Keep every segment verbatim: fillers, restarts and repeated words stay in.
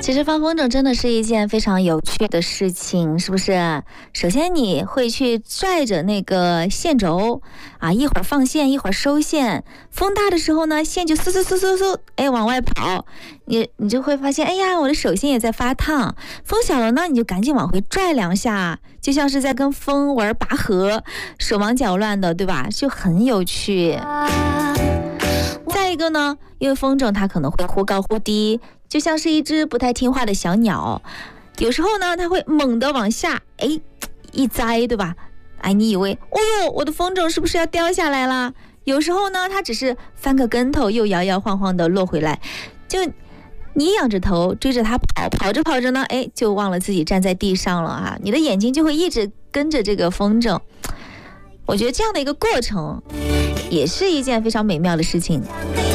其实放风筝真的是一件非常有趣的事情，是不是？首先你会去拽着那个线轴啊，一会儿放线一会儿收线，风大的时候呢，线就嗖嗖嗖嗖嗖哎往外跑，你你就会发现，哎呀，我的手心也在发烫。风小了呢，你就赶紧往回拽两下，就像是在跟风玩拔河，手忙脚乱的，对吧？就很有趣。再一个呢，因为风筝它可能会忽高忽低，就像是一只不太听话的小鸟，有时候呢它会猛地往下哎一栽，对吧？哎，你以为哦哟我的风筝是不是要掉下来了？有时候呢它只是翻个跟头，又摇摇晃晃的落回来，就你仰着头追着它跑，跑着跑着呢，哎，就忘了自己站在地上了啊！你的眼睛就会一直跟着这个风筝。我觉得这样的一个过程也是一件非常美妙的事情。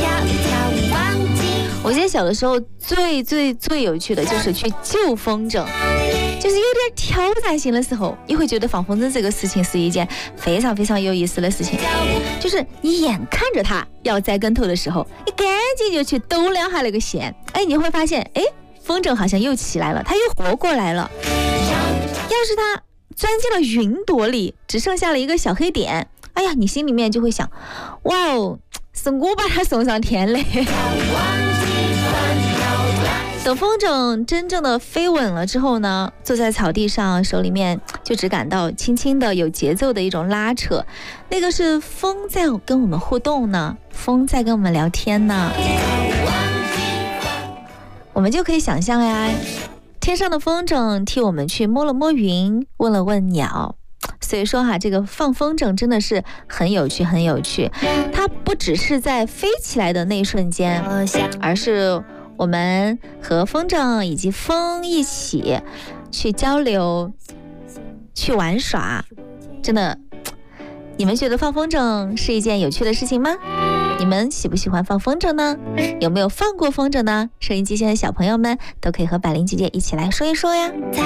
我记得小的时候最最最有趣的就是去救风筝，就是有点挑战性的时候，你会觉得放风筝这个事情是一件非常非常有意思的事情。就是你眼看着它要栽跟头的时候，你赶紧就去抖两下那个线，哎，你会发现，哎，风筝好像又起来了，它又活过来了。要是它钻进了云朵里，只剩下了一个小黑点，哎呀，你心里面就会想，哇哦，是我把它送上天嘞。等风筝真正的飞稳了之后呢，坐在草地上，手里面就只感到轻轻的有节奏的一种拉扯，那个是风在跟我们互动呢，风在跟我们聊天呢。我们就可以想象呀，天上的风筝替我们去摸了摸云，问了问鸟。所以说哈，这个放风筝真的是很有趣很有趣，它不只是在飞起来的那一瞬间，而是我们和风筝以及风一起去交流去玩耍。真的，你们觉得放风筝是一件有趣的事情吗？你们喜不喜欢放风筝呢？有没有放过风筝呢？收音机前的小朋友们都可以和百灵姐姐一起来说一说呀。